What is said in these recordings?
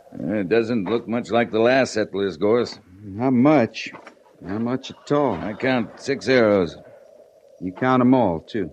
It doesn't look much like the last settlers, Gorse. Not much. Not much at all. I count 6 arrows. You count 'em all, too.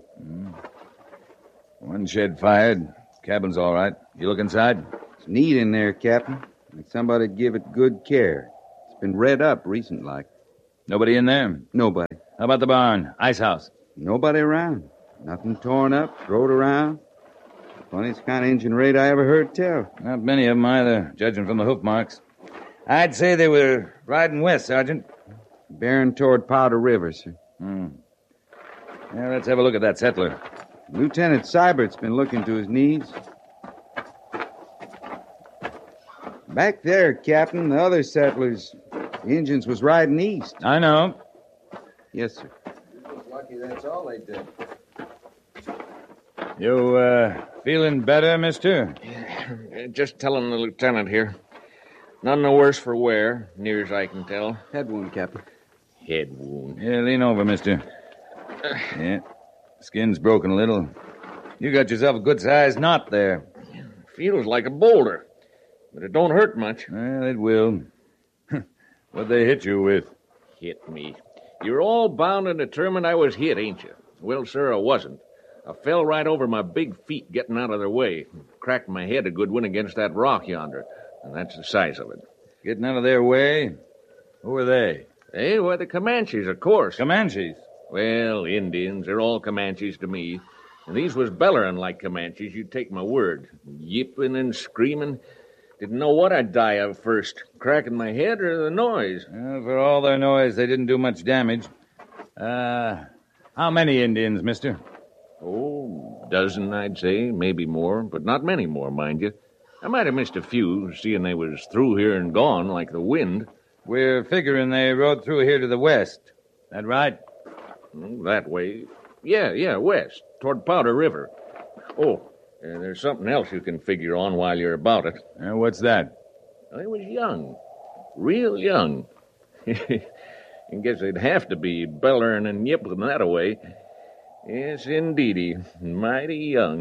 One shed fired. Cabin's all right. You look inside? It's neat in there, Captain. Like somebody give it good care. It's been redd up recent like. Nobody in there? Nobody. How about the barn? Ice house? Nobody around. Nothing torn up, throwed around. Funniest kind of engine raid I ever heard tell. Not many of them either, judging from the hoof marks. I'd say they were riding west, Sergeant. Bearing toward Powder River, sir. Yeah, let's have a look at that settler. Lieutenant Seibert's been looking to his needs. Back there, Captain, the other settlers, the Indians was riding east. I know. Yes, sir. Lucky that's all they did. You, feeling better, mister? Just telling the lieutenant here. None the worse for wear, near as I can tell. Head wound, Captain. Head wound. Yeah, lean over, mister. Yeah. Skin's broken a little. You got yourself a good-sized knot there. Feels like a boulder, but it don't hurt much. Well, it will. What'd they hit you with? Hit me. You're all bound and determined I was hit, ain't you? Well, sir, I wasn't. I fell right over my big feet getting out of their way. Cracked my head a good one against that rock yonder, and that's the size of it. Getting out of their way? Who were they? They were the Comanches, of course. Comanches. Well, Indians, they're all Comanches to me. And these was bellering like Comanches, you'd take my word. Yipping and screaming. Didn't know what I'd die of first, cracking my head or the noise. Well, for all their noise, they didn't do much damage. How many Indians, mister? Oh, dozen, I'd say, maybe more, but not many more, mind you. I might have missed a few, seeing they was through here and gone like the wind. We're figuring they rode through here to the west. That right? That way. Yeah, west, toward Powder River. Oh, there's something else you can figure on while you're about it. What's that? They was young. Real young. I guess they'd have to be bellering and yipping that away. Yes, indeedy. Mighty young.